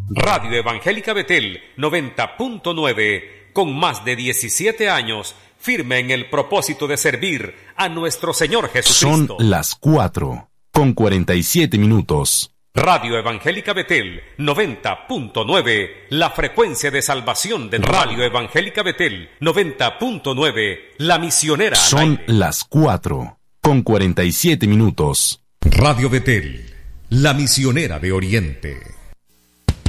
Radio Evangélica Betel 90.9, con más de 17 años, firme en el propósito de servir a nuestro Señor Jesucristo. Son las 4:47. Radio Evangélica Betel 90.9, la frecuencia de salvación de Radio Evangélica Betel 90.9, la misionera. Son las 4:47. Radio Betel, la misionera de Oriente.